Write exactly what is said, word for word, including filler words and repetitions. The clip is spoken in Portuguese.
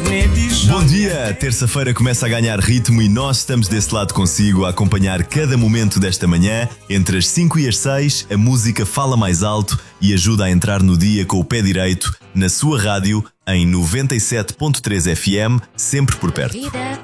Bom dia! Terça-feira começa a ganhar ritmo e nós estamos desse lado consigo a acompanhar cada momento desta manhã. Entre as cinco e as seis, a música fala mais alto e ajuda a entrar no dia com o pé direito, na sua rádio, em noventa e sete ponto três F M, sempre por perto.